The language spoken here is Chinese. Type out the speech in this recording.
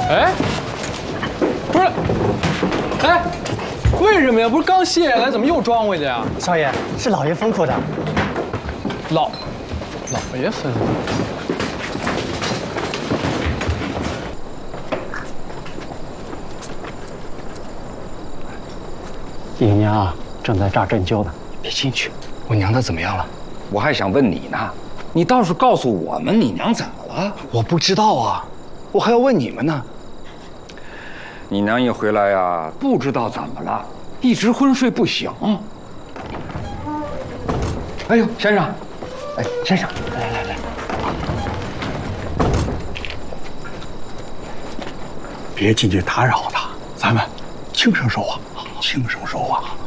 哎，不是，哎，为什么呀？不是刚卸下来，怎么又装回去呀？ 少爷，是老爷吩咐的。 老爷吩咐。 姨娘正在这儿针灸呢，别进去。 我娘她怎么样了？我还想问你呢，你倒是告诉我们你娘怎么了？ 我不知道啊，我还要问你们呢。 你娘一回来呀，不知道怎么了，一直昏睡不醒。哎呦，先生，哎，先生，来， 别进去打扰他，咱们轻声说话，轻声说话。